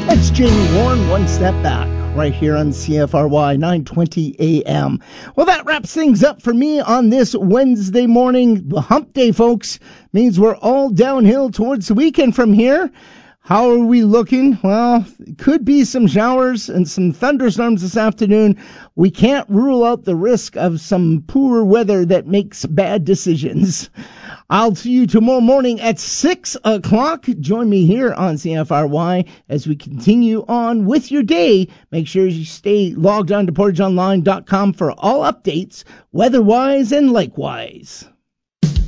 It's Jamie Warren, One Step Back, right here on CFRY 920 AM. Well, that wraps things up for me on this Wednesday morning. The hump day, folks, means we're all downhill towards the weekend from here. How are we looking? Well, it could be some showers and some thunderstorms this afternoon. We can't rule out the risk of some poor weather that makes bad decisions. I'll see you tomorrow morning at 6 o'clock. Join me here on CFRY as we continue on with your day. Make sure you stay logged on to portageonline.com for all updates, weather-wise and likewise.